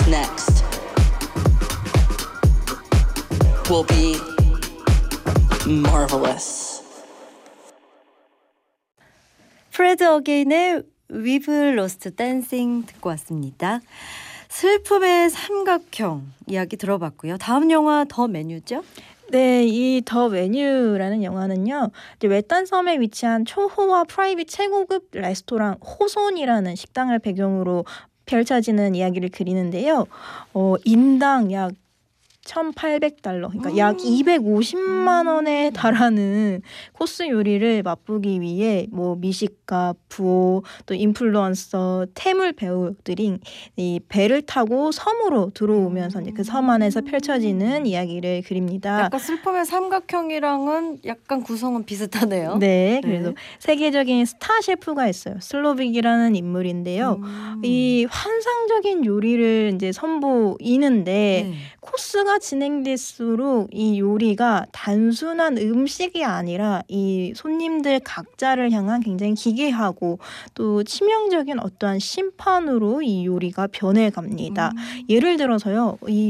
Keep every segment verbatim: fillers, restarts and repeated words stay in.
next will be marvelous. 프레드 어게인의 We've Lost Dancing 듣고 왔습니다. 슬픔의 삼각형 이야기 들어봤고요. 다음 영화 더 메뉴죠? 네, 이 더 메뉴라는 영화는요. 이제 외딴 섬에 위치한 초호화 프라이빗 최고급 레스토랑 호손이라는 식당을 배경으로 펼쳐지는 이야기를 그리는데요. 어, 인당 약 천팔백 달러, 그러니까 음. 약 이백오십만 원에 달하는 코스 요리를 맛보기 위해 뭐 미식가, 부호, 또 인플루언서, 태물 배우들이 이 배를 타고 섬으로 들어오면서 이제 그 섬 안에서 펼쳐지는 이야기를 그립니다. 약간 슬픔의 삼각형이랑은 약간 구성은 비슷하네요. 네, 그래서 네. 세계적인 스타 셰프가 있어요. 슬로빅이라는 인물인데요. 음. 이 환상적인 요리를 이제 선보이는데 네. 코스가 진행될수록 이 요리가 단순한 음식이 아니라 이 손님들 각자를 향한 굉장히 기괴하고 또 치명적인 어떠한 심판으로 이 요리가 변해갑니다. 음. 예를 들어서요. 이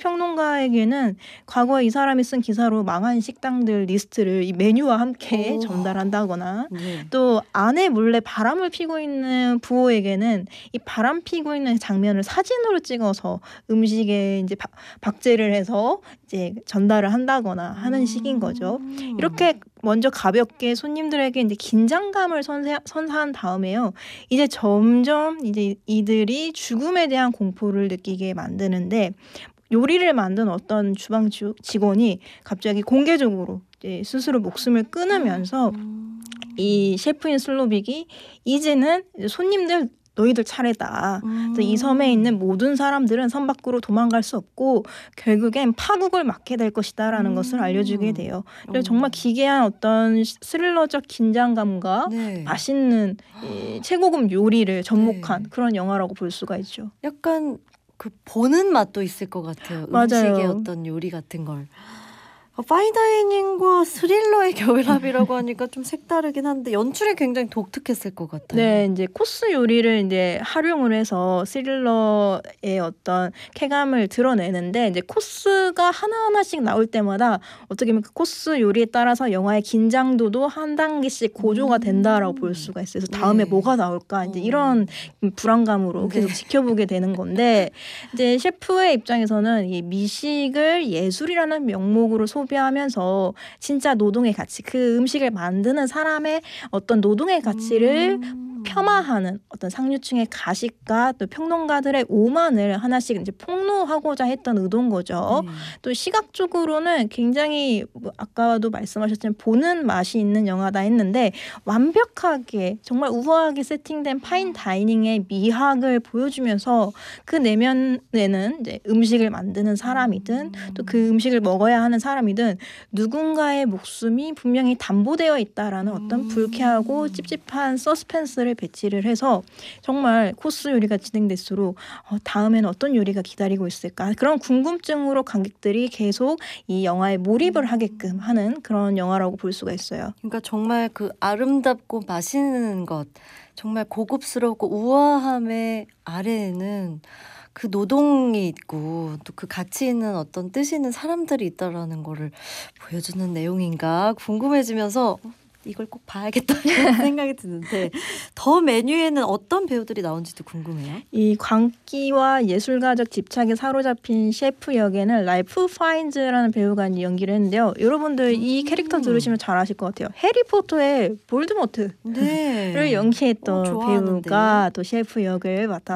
미식평론가에게는 과거에 이 사람이 쓴 기사로 망한 식당들 리스트를 이 메뉴와 함께 오. 전달한다거나 네. 또 안에 몰래 바람을 피고 있는 부호에게는 이 바람 피고 있는 장면을 사진으로 찍어서 음식에 이제 바, 박제를 해서 이제 전달을 한다거나 하는 식인 거죠. 음. 이렇게 먼저 가볍게 손님들에게 이제 긴장감을 선사, 선사한 다음에요. 이제 점점 이제 이들이 죽음에 대한 공포를 느끼게 만드는데 요리를 만든 어떤 주방 주, 직원이 갑자기 공개적으로 이제 스스로 목숨을 끊으면서 음. 이 셰프인 슬로빅이 이제는 손님들 너희들 차례다. 음. 이 섬에 있는 모든 사람들은 섬 밖으로 도망갈 수 없고 결국엔 파국을 맞게 될 것이다라는 음. 것을 알려주게 돼요. 그래서 오. 정말 기괴한 어떤 스릴러적 긴장감과 네. 맛있는 이 최고급 요리를 접목한 네. 그런 영화라고 볼 수가 있죠. 약간 그 보는 맛도 있을 것 같아요. 맞아요. 음식의 어떤 요리 같은 걸. 어, 파인다이닝과 스릴러의 결합이라고 하니까 좀 색다르긴 한데 연출이 굉장히 독특했을 것 같아요. 네, 이제 코스 요리를 이제 활용을 해서 스릴러의 어떤 쾌감을 드러내는데 이제 코스가 하나하나씩 나올 때마다 어떻게 보면 그 코스 요리에 따라서 영화의 긴장도도 한 단계씩 고조가 된다라고 볼 수가 있어요. 그래서 다음에 네. 뭐가 나올까 이제 어. 이런 불안감으로 네. 계속 지켜보게 되는 건데 이제 셰프의 입장에서는 이 미식을 예술이라는 명목으로 소비하면서 진짜 노동의 가치, 그 음식을 만드는 사람의 어떤 노동의 가치를 음. 폄하하는 어떤 상류층의 가식과 또 평론가들의 오만을 하나씩 이제 폭로하고자 했던 의도인 거죠. 네. 또 시각적으로는 굉장히 뭐 아까도 말씀하셨지만 보는 맛이 있는 영화다 했는데 완벽하게 정말 우아하게 세팅된 파인 다이닝의 미학을 보여주면서 그 내면에는 이제 음식을 만드는 사람이든 또 그 음식을 먹어야 하는 사람이든 누군가의 목숨이 분명히 담보되어 있다라는 어떤 불쾌하고 찝찝한 서스펜스를 배치를 해서 정말 코스 요리가 진행될수록 어, 다음에는 어떤 요리가 기다리고 있을까 그런 궁금증으로 관객들이 계속 이 영화에 몰입을 하게끔 하는 그런 영화라고 볼 수가 있어요. 그러니까 정말 그 아름답고 맛있는 것, 정말 고급스럽고 우아함의 아래에는 그 노동이 있고 또 그 가치 있는 어떤 뜻이 있는 사람들이 있다라는 거를 보여주는 내용인가 궁금해지면서 이걸 꼭 봐야겠다는 생각이 드는데 더 메뉴에는 어떤 배우들이 나온지도 궁금해요. 이 광기와 예술가적 집착에 사로잡힌 셰프 역에는 랄프 파인즈라는 배우가 연기를 했는데요. 여러분들 이 캐릭터 들으시면 잘 아실 것 같아요. 해리포터의 볼드모트를 네. 연기했던 어, 좋아하는데. 배우가 또 셰프 역을 맡아